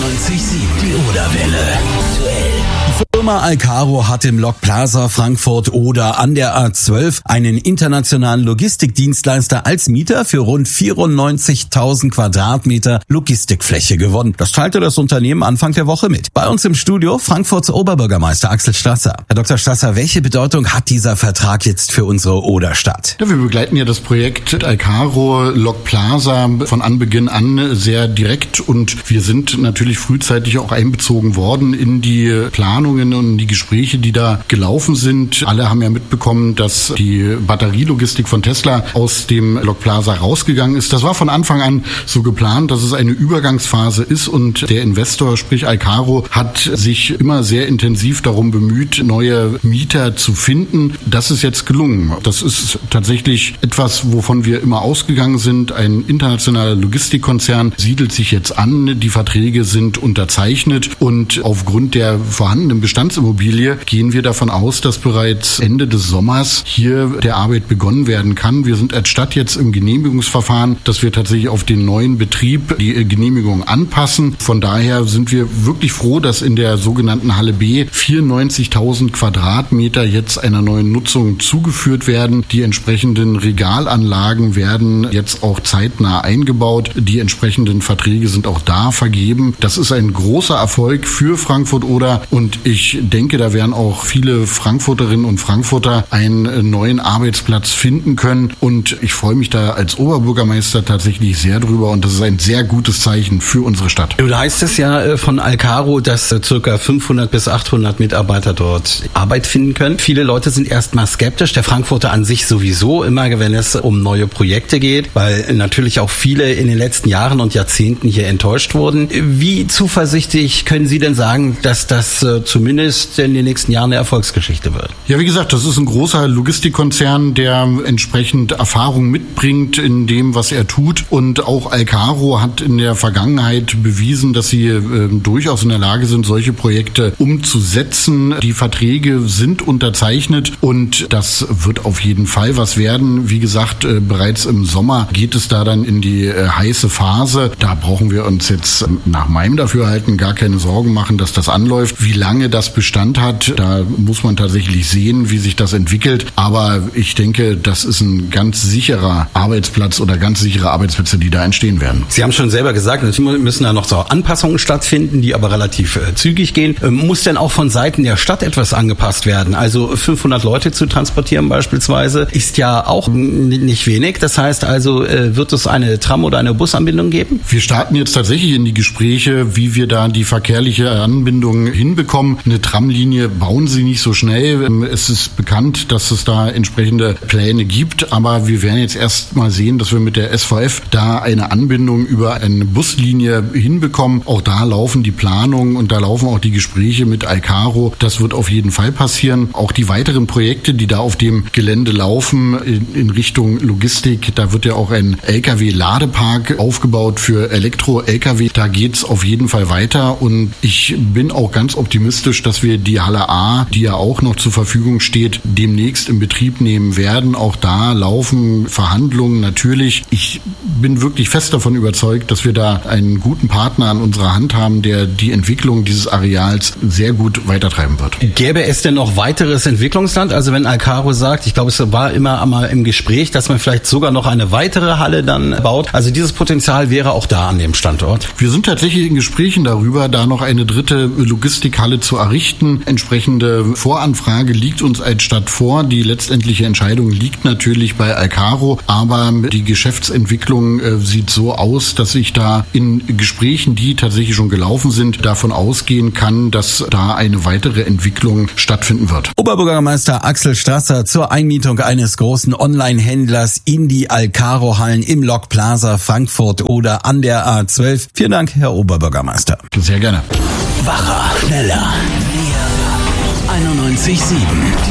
Die Oderwelle. Die Firma Alcaro hat im Lok Plaza Frankfurt Oder an der A12 einen internationalen Logistikdienstleister als Mieter für rund 94.000 Quadratmeter Logistikfläche gewonnen. Das teilte das Unternehmen Anfang der Woche mit. Bei uns im Studio Frankfurts Oberbürgermeister Axel Strasser. Herr Dr. Strasser, welche Bedeutung hat dieser Vertrag jetzt für unsere Oderstadt? Ja, wir begleiten ja das Projekt Alcaro Lok Plaza von Anbeginn an sehr direkt und wir sind natürlich frühzeitig auch einbezogen worden in die Planungen und die Gespräche, die da gelaufen sind. Alle haben ja mitbekommen, dass die Batterielogistik von Tesla aus dem Lok Plaza rausgegangen ist. Das war von Anfang an so geplant, dass es eine Übergangsphase ist und der Investor, sprich Alcaro, hat sich immer sehr intensiv darum bemüht, neue Mieter zu finden. Das ist jetzt gelungen. Das ist tatsächlich etwas, wovon wir immer ausgegangen sind. Ein internationaler Logistikkonzern siedelt sich jetzt an. Die Verträge sind unterzeichnet und aufgrund der vorhandenen Bestandsimmobilie gehen wir davon aus, dass bereits Ende des Sommers hier der Arbeit begonnen werden kann. Wir sind als Stadt jetzt im Genehmigungsverfahren, dass wir tatsächlich auf den neuen Betrieb die Genehmigung anpassen. Von daher sind wir wirklich froh, dass in der sogenannten Halle B 94.000 Quadratmeter jetzt einer neuen Nutzung zugeführt werden. Die entsprechenden Regalanlagen werden jetzt auch zeitnah eingebaut. Die entsprechenden Verträge sind auch da vergeben. Das ist ein großer Erfolg für Frankfurt-Oder und ich denke, da werden auch viele Frankfurterinnen und Frankfurter einen neuen Arbeitsplatz finden können und ich freue mich da als Oberbürgermeister tatsächlich sehr drüber und das ist ein sehr gutes Zeichen für unsere Stadt. Da heißt es ja von Alcaro, dass ca. 500 bis 800 Mitarbeiter dort Arbeit finden können. Viele Leute sind erstmal skeptisch, der Frankfurter an sich sowieso, immer wenn es um neue Projekte geht, weil natürlich auch viele in den letzten Jahren und Jahrzehnten hier enttäuscht wurden. Wie zuversichtlich können Sie denn sagen, dass das zumindest in den nächsten Jahren eine Erfolgsgeschichte wird? Ja, wie gesagt, das ist ein großer Logistikkonzern, der entsprechend Erfahrung mitbringt in dem, was er tut. Und auch Alcaro hat in der Vergangenheit bewiesen, dass sie durchaus in der Lage sind, solche Projekte umzusetzen. Die Verträge sind unterzeichnet und das wird auf jeden Fall was werden. Wie gesagt, bereits im Sommer geht es da dann in die heiße Phase. Da brauchen wir uns jetzt nach meinem Dafürhalten gar keine Sorgen machen, dass das anläuft. Wie lange das Bestand hat, da muss man tatsächlich sehen, wie sich das entwickelt. Aber ich denke, das ist ein ganz sicherer Arbeitsplatz oder ganz sichere Arbeitsplätze, die da entstehen werden. Sie haben schon selber gesagt, natürlich müssen da noch so Anpassungen stattfinden, die aber relativ zügig gehen. Muss denn auch von Seiten der Stadt etwas angepasst werden? Also 500 Leute zu transportieren beispielsweise ist ja auch nicht wenig. Das heißt also, wird es eine Tram- oder eine Busanbindung geben? Wir starten jetzt tatsächlich in die Gespräche, wie wir da die verkehrliche Anbindung hinbekommen. Eine Tramlinie bauen sie nicht so schnell. Es ist bekannt, dass es da entsprechende Pläne gibt, aber wir werden jetzt erst mal sehen, dass wir mit der SVF da eine Anbindung über eine Buslinie hinbekommen. Auch da laufen die Planungen und da laufen auch die Gespräche mit Alcaro. Das wird auf jeden Fall passieren. Auch die weiteren Projekte, die da auf dem Gelände laufen in Richtung Logistik, da wird ja auch ein LKW-Ladepark aufgebaut für Elektro-LKW. Da geht's auf jeden Fall weiter und ich bin auch ganz optimistisch, dass wir die Halle A, die ja auch noch zur Verfügung steht, demnächst in Betrieb nehmen werden. Auch da laufen Verhandlungen natürlich. Ich bin wirklich fest davon überzeugt, dass wir da einen guten Partner an unserer Hand haben, der die Entwicklung dieses Areals sehr gut weitertreiben wird. Gäbe es denn noch weiteres Entwicklungsland? Also wenn Alcaro sagt, ich glaube, es war immer einmal im Gespräch, dass man vielleicht sogar noch eine weitere Halle dann baut. Also dieses Potenzial wäre auch da an dem Standort. Wir sind tatsächlich in Gesprächen darüber, da noch eine dritte Logistikhalle zu errichten. Entsprechende Voranfrage liegt uns als Stadt vor. Die letztendliche Entscheidung liegt natürlich bei Alcaro, aber die Geschäftsentwicklung sieht so aus, dass ich da in Gesprächen, die tatsächlich schon gelaufen sind, davon ausgehen kann, dass da eine weitere Entwicklung stattfinden wird. Oberbürgermeister Axel Strasser zur Einmietung eines großen Online-Händlers in die Alcaro-Hallen im Lok Plaza Frankfurt oder an der A12. Vielen Dank, Herr Oberbürgermeister. Sehr gerne. Wacher, schneller, 91,7.